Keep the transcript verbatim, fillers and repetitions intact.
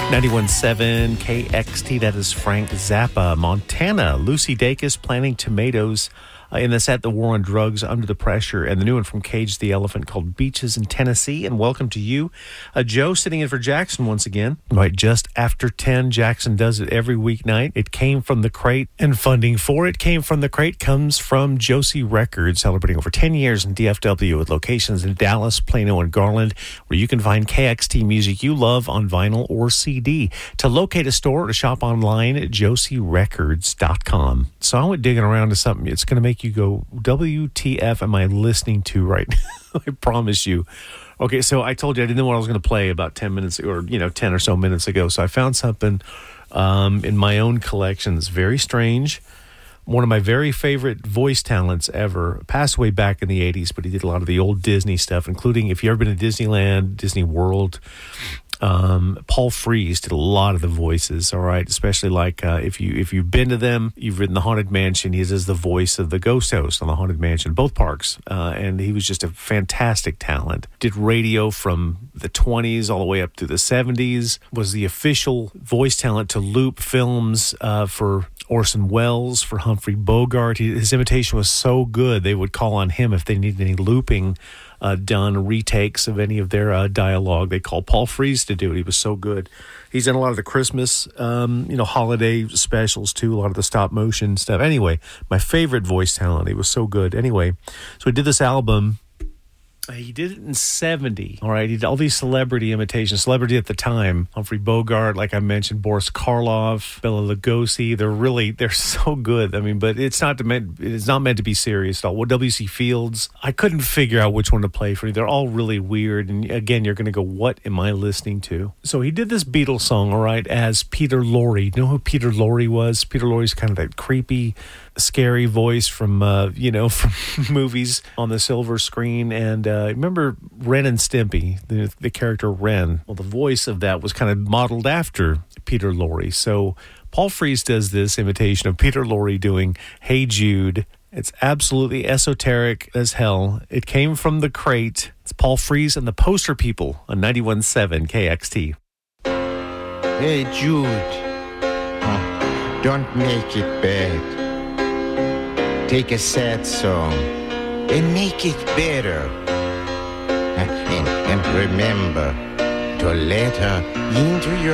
ninety-one point seven K X T, that is Frank Zappa. Montana, Lucy Dacus, Planting Tomatoes. Uh, in the set, The War on Drugs, Under the Pressure, and the new one from Cage the Elephant called Beaches in Tennessee. And welcome to you. Uh, Joe sitting in for Jackson once again. Right, just after ten, Jackson does it every weeknight. It came from the crate, and funding for it came from the crate comes from Josie Records, celebrating over ten years in D F W with locations in Dallas, Plano, and Garland, where you can find K X T music you love on vinyl or C D. To locate a store or to shop online at josie records dot com. So I went digging around to something. It's going to make you go, W T F am I listening to right now? I promise you. Okay, so I told you I didn't know what I was going to play about ten minutes or, you know, ten or so minutes ago. So I found something um, in my own collection that's very strange. One of my very favorite voice talents ever. Passed away back in the eighties, but he did a lot of the old Disney stuff, including, if you've ever been to Disneyland, Disney World, Um, Paul Frees did a lot of the voices, all right, especially like uh, if, you, if you've been to them, you've ridden the Haunted Mansion, he is the voice of the ghost host on the Haunted Mansion, both parks, uh, and he was just a fantastic talent. Did radio from the twenties all the way up to the seventies, was the official voice talent to loop films uh, for Orson Welles, for Humphrey Bogart. He, his imitation was so good, they would call on him if they needed any looping Uh, done, retakes of any of their uh, dialogue. They called Paul Frees to do it. He was so good. He's done a lot of the Christmas, um, you know, holiday specials too, a lot of the stop motion stuff. Anyway, my favorite voice talent. He was so good. Anyway, so we did this album. He did it in seventy, all right? He did all these celebrity imitations. Celebrity at the time, Humphrey Bogart, like I mentioned, Boris Karloff, Bela Lugosi. They're really, they're so good. I mean, but it's not meant, it's not meant to be serious at all. Well, W C Fields, I couldn't figure out which one to play for you. They're all really weird. And again, you're going to go, what am I listening to? So he did this Beatles song, all right, as Peter Lorre. You know who Peter Lorre was? Peter Lorre's kind of that creepy, scary voice from, uh, you know, from movies on the silver screen. And uh, remember Ren and Stimpy, the, the character Ren? Well, the voice of that was kind of modeled after Peter Lorre. So Paul Frees does this imitation of Peter Lorre doing Hey Jude. It's absolutely esoteric as hell. It came from the crate. It's Paul Frees and the Poster People on ninety-one point seven K X T. Hey Jude, oh, don't make it bad. Take a sad song and make it better. And, and remember to let her into your